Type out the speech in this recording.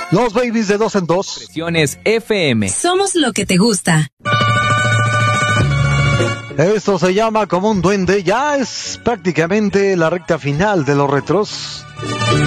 Los Babies de 2 en 2. Presiones FM. Somos lo que te gusta. Esto se llama Como un duende. Ya es prácticamente la recta final de los retros.